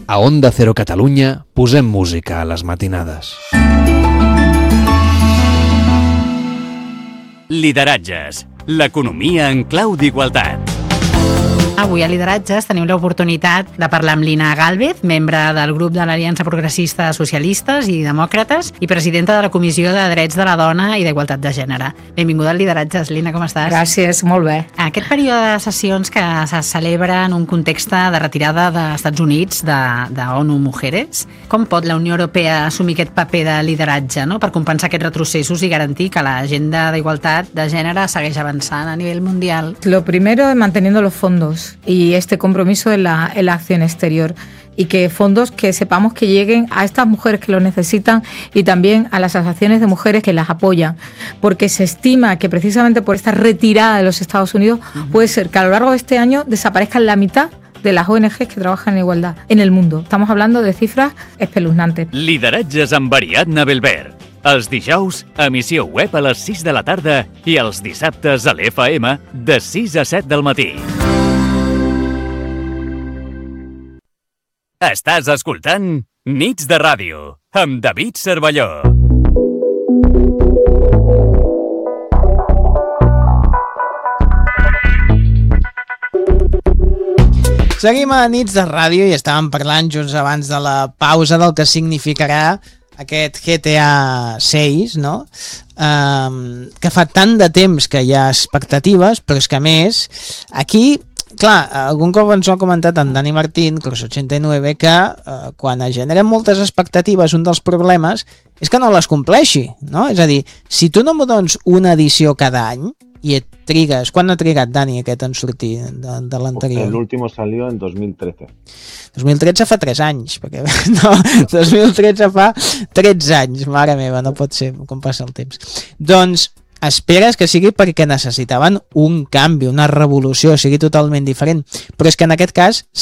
A Onda Cero Catalunya posem música a les matinades. Lideratges, l'economia en clau d'igualtat. Avui a Lideratges tenim l'oportunitat de parlar amb Lina Gálvez, membre del grup de l'Aliança Progressista de Socialistes i Demòcrates i presidenta de la Comissió de Drets de la Dona i d'Igualtat de Gènere. Benvinguda al Lideratges, Lina, com estàs? Gràcies, molt bé. Aquest període de sessions que se celebra en un context de retirada dels Estats Units de ONU Mujeres, com pot la Unió Europea assumir aquest paper de lideratge, no?, per compensar aquests retrocessos i garantir que l'agenda d'igualtat de gènere segueix avançant a nivell mundial? Lo primero es manteniendo los fondos y este compromiso en la acción exterior, y que fondos que sepamos que lleguen a estas mujeres que lo necesitan y también a las asociaciones de mujeres que las apoyan, porque se estima que precisamente por esta retirada de los Estados Unidos puede ser que a lo largo de este año desaparezcan la mitad de las ONGs que trabajan en igualdad en el mundo. Estamos hablando de cifras espeluznantes. Lideratges amb Ariadna Belver. Els dijous, emissió web a les 6 de la tarda i els dissabtes a l'FM de 6 a 7 del matí. Estàs escoltant Nits de Ràdio amb David Cervelló. Seguim a Nits de Ràdio i estàvem parlant just abans de la pausa del que significarà aquest GTA 6, no? Que fa tant de temps que hi ha expectatives, però és que a més, aquí, clar, algun cop ens ho ha comentat en Dani Martín, Curs 89, que quan es generen moltes expectatives, un dels problemes és que no les compleixi, no? És a dir, si tu no m'ho dones una edició cada any, i et trigues... Quan ha trigat, Dani, aquest en sortir de l'anterior? El último salió en 2013. 2013 fa 3 anys, perquè no, 2013 fa 13 anys, mare meva, no pot ser com passa el temps. Doncs esperes que sigui perquè necessitaven un canvi, una revolució, sigui totalment diferent, però és que en aquest cas